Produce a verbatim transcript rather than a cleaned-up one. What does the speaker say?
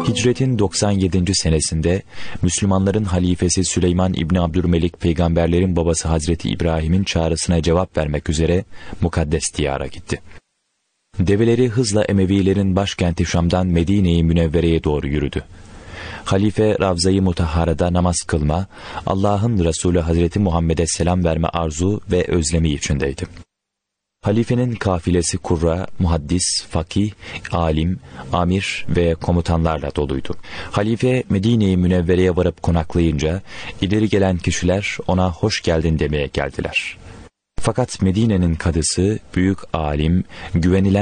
Hicretin doksan yedinci senesinde Müslümanların halifesi Süleyman İbni Abdülmelik peygamberlerin babası Hazreti İbrahim'in çağrısına cevap vermek üzere mukaddes diyara gitti. Develeri hızla Emevilerin başkenti Şam'dan Medine-i Münevvere'ye doğru yürüdü. Halife Ravza-i Mutahhara'da namaz kılma, Allah'ın Resulü Hazreti Muhammed'e selam verme arzu ve özlemi içindeydi. Halifenin kafilesi kurra, muhaddis, fakih, alim, amir ve komutanlarla doluydu. Halife Medine-i Münevvere'ye varıp konaklayınca ileri gelen kişiler ona hoş geldin demeye geldiler. Fakat Medine'nin kadısı, büyük alim, güvenilen